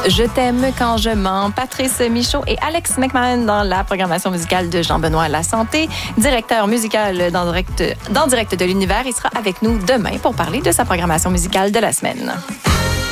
Je t'aime quand je mens. Patrice Michaud et Alex McMahon dans la programmation musicale de Jean-Benoît Lasanté, directeur musical dans Direct de l'Univers. Il sera avec nous demain pour parler de sa programmation musicale de la semaine.